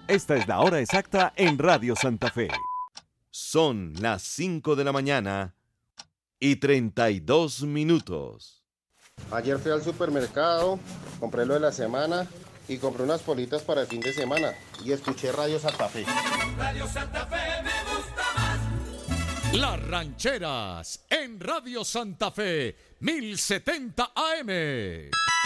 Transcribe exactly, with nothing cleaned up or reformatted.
Esta es la hora exacta en Radio Santa Fe. Son las cinco de la mañana y treinta y dos minutos. Ayer fui al supermercado, compré lo de la semana y compré unas politas para el fin de semana y escuché Radio Santa Fe. Radio Santa Fe me gusta más. Las rancheras en Radio Santa Fe, mil setenta A M.